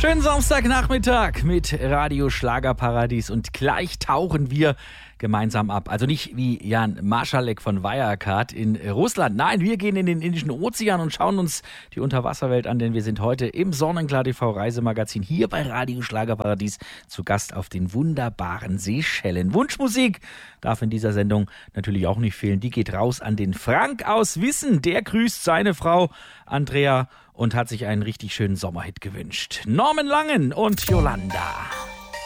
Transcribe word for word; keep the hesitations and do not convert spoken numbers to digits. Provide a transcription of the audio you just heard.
Schönen Samstagnachmittag mit Radio Schlagerparadies und gleich tauchen wir gemeinsam ab. Also nicht wie Jan Marschalek von Wirecard in Russland. Nein, wir gehen in den Indischen Ozean und schauen uns die Unterwasserwelt an, denn wir sind heute im Sonnenklar T V Reisemagazin hier bei Radio Schlagerparadies zu Gast auf den wunderbaren Seychellen. Wunschmusik darf in dieser Sendung natürlich auch nicht fehlen. Die geht raus an den Frank aus Wissen. Der grüßt seine Frau Andrea und hat sich einen richtig schönen Sommerhit gewünscht. Norman Langen und Yolanda.